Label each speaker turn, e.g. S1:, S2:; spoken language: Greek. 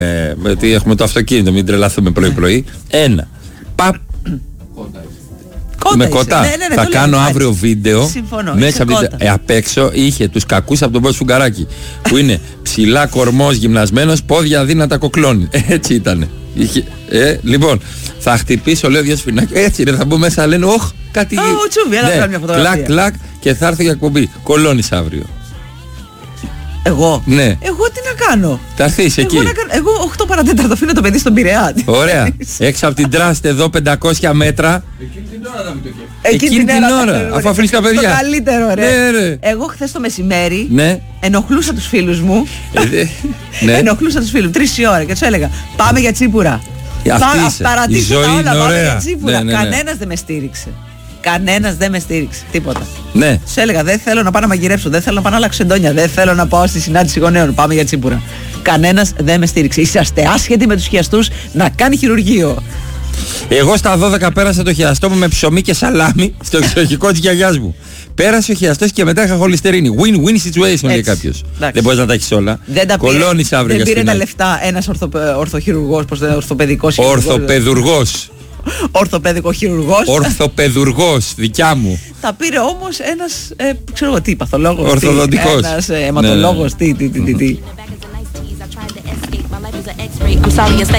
S1: γιατί έχουμε το αυτοκίνητο, μην τρελαθούμε πρωί-πρωί. Ένα. Παπ. Με κοτά. Θα κάνω αύριο βίντεο.
S2: Συμφωνώ,
S1: μέσα απ' έξω είχε τους κακούς από τον Πόσο Φουγκαράκη. Που είναι ψηλά κορμός γυμνασμένος, πόδια αδύνατα κοκλώνει. Έτσι ήτανε. Λοιπόν, θα χτυπήσω, λέω δύο σφινάκια. Έτσι ρε, θα μπω μέσα, λένε όχ, κάτι.
S2: Ο Τσούβι, έλα κάνω μια φωτογραφία.
S1: Κλακ, κλακ και θα έρθει για εκπομπή. Κολώνεις αύριο.
S2: Εγώ.
S1: Ναι.
S2: Εγώ τι να κάνω.
S1: Θα έρθεις εκεί.
S2: Εγώ 8 παρατέταρτο αφήνω το παιδί στον Πειραιά.
S1: Ωραία. Έξω από την Τράστ εδώ 500 μέτρα.
S2: Εκείνη
S1: την ώρα. Αφού αφήνεις τα παιδιά.
S2: Το καλύτερο ρε.
S1: Ναι.
S2: Εγώ χθες το μεσημέρι
S1: ναι.
S2: ενοχλούσα τους φίλους μου.
S1: Ναι.
S2: Ενοχλούσα τους φίλους 3 η ώρα και τους έλεγα πάμε για τσίπουρα. Παρατήστε τα όλα, πάμε για τσίπουρα.
S1: Ναι.
S2: Κανένας δεν με στήριξε. Κανένας δεν με στήριξε. Τίποτα.
S1: Ναι.
S2: Τους έλεγα δεν θέλω να πάω να μαγειρέψω, δεν θέλω να πάω να αλλάξω εντόνια, δεν θέλω να πάω στη συνάντηση γονέων. Πάμε για τσίπουρα. Κανένας δεν με στήριξε. Είσαστε άσχετοι με τους χιαστούς να κάνει χειρουργείο.
S1: Εγώ στα 12 πέρασα το χιαστό μου με ψωμί και σαλάμι στο εξοχικό της γιαγιάς μου. Πέρασε ο χιαστός και μετά είχα χολυστερίνη. Win-win situation για κάποιος. Δεν μπορείς να τα έχεις όλα. Κολώνεις αύριο για
S2: δεν πήρε τα λεφτά ένας ορθοχειρουργός, ορθοπαιδικός χειρουργός. Ορθοπαιδικό χειρουργός.
S1: Ορθοπαιδουργός, δικιά μου.
S2: Τα πήρε όμως ένας, ξέρω εγώ τι, παθολόγος.
S1: Ορθοδοντικός.
S2: Ένας αιματολόγος, τι.